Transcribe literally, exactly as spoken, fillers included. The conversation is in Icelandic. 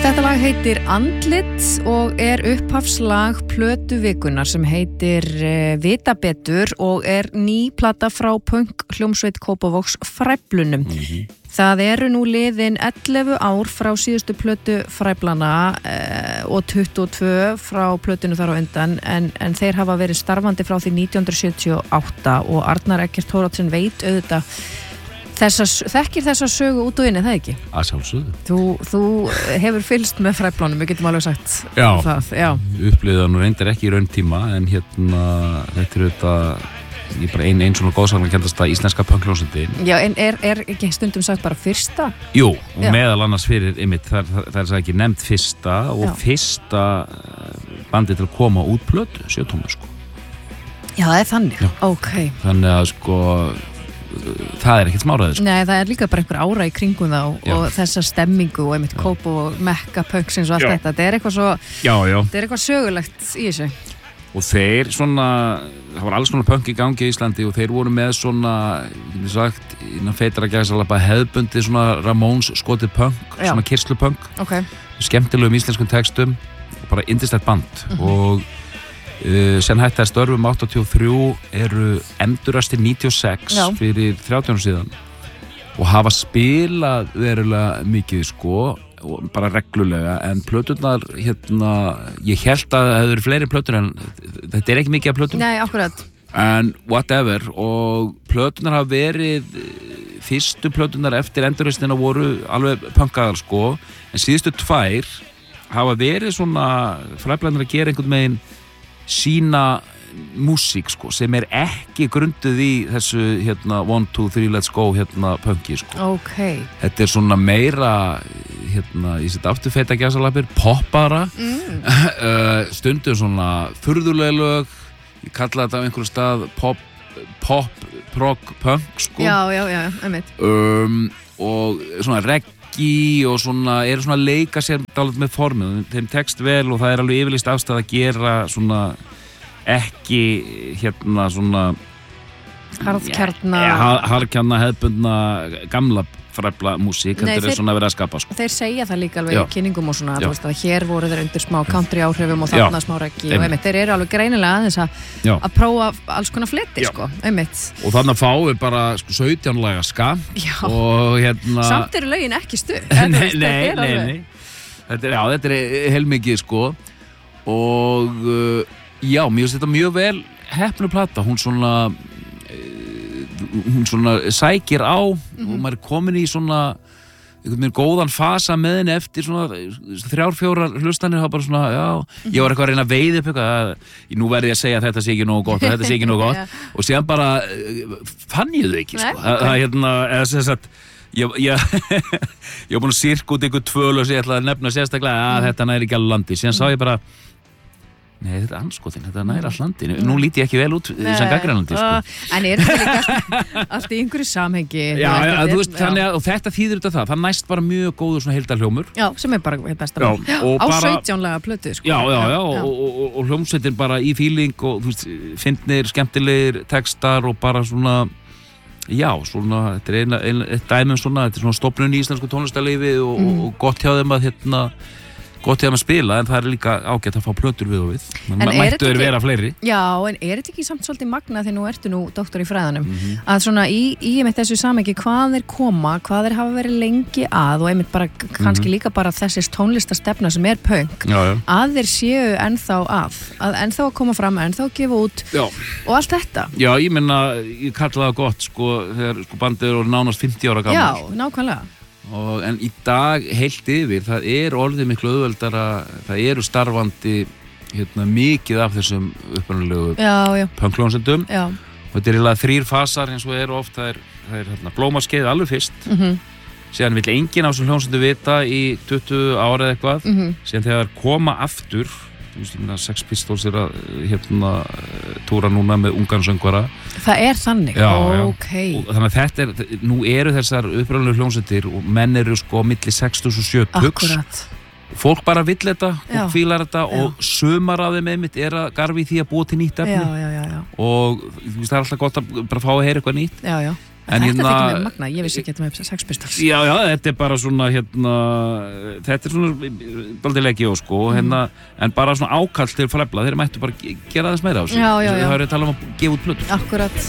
Þetta lag heitir Andlit og er upphafslag plötu vikunnar sem heitir uh, Vita betur og er ný plata frá punk hljómsveit Kópavogs Fræflunum. Mm-hmm. Það eru nú liðin ellefu ár frá síðustu plötu Fræflana uh, og tuttugu og tvö frá plötunu þar á undan en, en þeir hafa verið starfandi frá því nítján hundruð sjötíu og átta og Arnar Eggert Thoroddsen veit auðvitað Þessar, þekkir þessa sögu út og inn, er það ekki? Að sjálfsögðu. Þú, þú hefur fylgst með Fræflunum, við getum alveg sagt já, það. Já, upplifðan og reyndar ekki í raun tíma, en hérna, þetta er auðvitað, ég bara ein, ein svona góðsagna kendasta íslenska punkljónsundin. Já, en er, er ekki stundum sagt bara fyrsta? Jú, og já. Meðal annars fyrir, einmitt, það, það, það er ekki nefnt fyrsta og já. Fyrsta bandið til að koma út plötu, sjötómur, sko. Já, það er þannig, já. Ok. Þannig að, sko, það er ekkert smáraðið sko. Nei, það er líka bara einhver ára í kringum þá já. Og þessa stemmingu og einmitt kóp og mekka punksins og allt já. Þetta þetta er eitthvað svo, já, já. Þetta er eitthvað sögulegt í þessu og þeir svona, það var alls svona punk í gangi í Íslandi og þeir voru með svona ég sagt, innan feitar að gæsa alveg hefðbundi svona Ramones skotið punk já. Svona kyrslupunk okay. Skemmtilegum íslenskum textum og bara yndislegt band mm-hmm. og Uh, sen hætti að störfum áttatíu og þrjú eru endurastir níutíu og sex já. Fyrir þrjátíu árum síðan og hafa spilað verulega mikið sko og bara reglulega en plöturnar hérna ég held að það hefur verið fleiri plötur en þetta er ekki mikið af plötum Nei, akkurat en whatever og plöturnar hafa verið fyrstu plöturnar eftir endurastina voru alveg punkaðar sko en síðustu tvær hafa verið svona Fræflarnir að gera einhvern veginn sína músík sko, sem er ekki grunduð í þessu hérna, one, two, three, let's go hérna, punki sko. Okay. Þetta er svona meira hérna, ég set aftur feita gæsalapir poppara mm. uh, stundum svona furðulega lög ég kalla þetta á einhverju stað pop, pop, prog, punk sko. Já, já, já, einmitt um, og svona reggae og svona, eru svona að leika sér dálítið með formið, þeim tekst vel og það er alveg yfirlýst afstæð að gera svona ekki hérna svona harðkjarna ja, harðkjarna hefðbundna gamla Fræfla músík, þetta er svona að vera að skapa sko. Þeir segja það líka alveg já. Í kynningum og svona, þú veist að hér voru þeir undir smá country áhrifum og þarna smá reggae og einmitt, þeir eru alveg greinilega aðeins að að prófa alls konar fleti sko, einmitt. Og þannig að fáum bara sko, sautján laga ska og hérna samt eru lögin ekki stuð Nei, nei, nei, nei. Þetta er, já, þetta er heilmikið sko og uh, já, mér finnst þetta mjög vel heppnu plata, hún svona hún svona sækir á mm-hmm. og maður er komin í svona einhvern veginn góðan fasa með henni eftir svona þrjár, fjórar hlustanir hafa bara svona, já, mm-hmm. ég var eitthvað að reyna að veiða upp eitthvað, nú verði ég að segja að þetta sé ekki nógu gott, þetta sé ekki nógu gott yeah. og síðan bara fann ég þau ekki sko, það okay. hérna, eða sem sagt ég, ég, ég var búin að sirka út einhver tvöl og ég ætla að nefna sérstaklega að mm. þetta næri ekki alveg landi, síðan mm. sá ég bara nei, þetta er anskotin, þetta er næra allandi nú líti ég ekki vel út sem gaggrænandi sko. En er þetta líka allt í einhverju samhengi já, já, að, þú veist, þannig að þetta þýðir þetta það það næst bara mjög góður svona heildarhljómur já, sem er bara besta á bara, sautján-laga plötu sko. já, já, já, já. Og, og, og hljómsveitin bara í fíling og þú veist, fyndnir, skemmtilegir textar og bara svona já, svona, þetta er eina, eina, eitt dæmi svona, þetta er svona stofnun í íslensku tónlistarlífi og, mm. og gott hjá þeim að hérna gott hjá þeim að spila, en það er líka ágætt að fá plötur við og við, þannig að mættu þeir vera fleiri já, en er þetta ekki samt svolítið magna þegar nú ertu nú doktor í fræðanum mm-hmm. að svona í, í einmitt þessu samhengi hvað þeir koma, hvað þeir hafa verið lengi að og einmitt bara, kannski mm-hmm. líka bara þessis tónlistastefna sem er punk já, já. Að þeir séu ennþá að að ennþá að koma fram, ennþá að gefa út já. Og allt þetta já, ég minna, ég kalla það gott sko, þegar sko bandið eru nánast fimmtíu ára gammal já, nákvæmlega Og, en í dag heilt yfir, það er orðið miklu auðveldara, það eru starfandi hérna, mikið af þessum upprunalegu punkljónsendum og þetta er eiginlega þrír fasar eins og eru oft, það er, það er hérna, blómaskeið alveg fyrst mm-hmm. síðan vill enginn af þessum hljónsendu vita í tuttugu ára eða eitthvað mm-hmm. síðan þegar koma aftur Sex Pistols er að hérna, túra núna með ungan söngvara það er þannig, já, okay. já. Þannig að þetta er, nú eru þessar upprunalegu hljómsveitir og menn eru sko milli sextugs og sjötugs fólk bara vill þetta, fólk fílar þetta já. Og sumar af þeim einmitt er að garfi því að búa til nýtt efni já, já, já, já. Og það er alltaf gott að bara fá að heyra eitthvað nýtt já, já. En Þetta hérna- þykir mér magna, ég vissi ekki að þetta með Sex Pistols. Já, já, þetta er bara svona hérna, þetta er svona dálítið leggjó sko, hérna, en bara svona ákall til Fræfla, þeir mættu bara ge- gera þess meira á sig. Já, já, já. Það er að tala um að gefa út plötur. Akkurat.